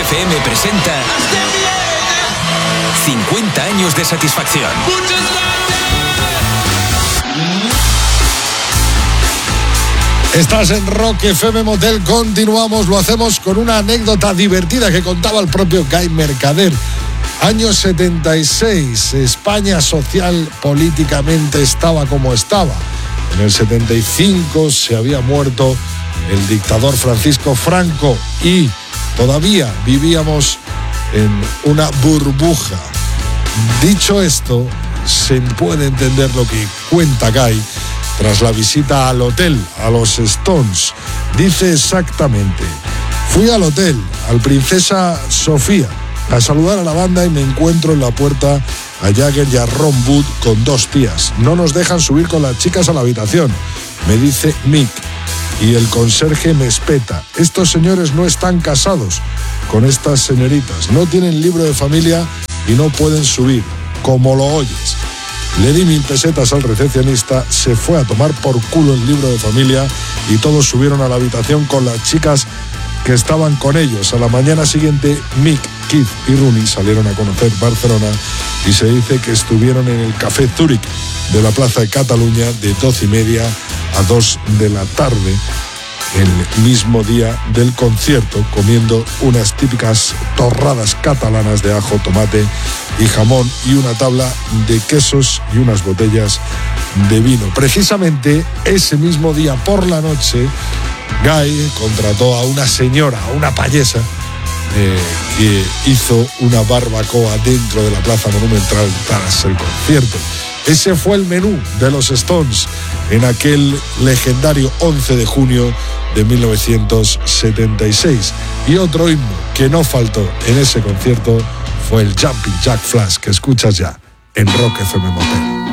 FM presenta 50 años de satisfacción. Estás en Rock FM Motel, continuamos, lo hacemos con una anécdota divertida que contaba el propio Guy Mercader. Año 76, España social políticamente estaba como estaba. En el 75 se había muerto el dictador Francisco Franco y todavía vivíamos en una burbuja. Dicho esto, se puede entender lo que cuenta Guy tras la visita al hotel, a los Stones. Dice exactamente: fui al hotel, al Princesa Sofía, a saludar a la banda y me encuentro en la puerta a Jagger y a Ron Wood con dos tías. No nos dejan subir con las chicas a la habitación, me dice Mick. Y el conserje me espeta: estos señores no están casados con estas señoritas, no tienen libro de familia y no pueden subir, como lo oyes. Le di 1.000 pesetas al recepcionista, se fue a tomar por culo el libro de familia y todos subieron a la habitación con las chicas que estaban con ellos. A la mañana siguiente, Mick, Keith y Rooney salieron a conocer Barcelona y se dice que estuvieron en el Café Zurich de la Plaza de Cataluña de 12:30 a 2 de la tarde, el mismo día del concierto, comiendo unas típicas torradas catalanas de ajo, tomate y jamón y una tabla de quesos y unas botellas de vino. Precisamente ese mismo día por la noche, Guy contrató a una señora, a una payesa, que hizo una barbacoa dentro de la Plaza Monumental tras el concierto. Ese fue el menú de los Stones en aquel legendario 11 de junio de 1976. Y otro himno que no faltó en ese concierto fue el Jumping Jack Flash, que escuchas ya en Rock FM Motel.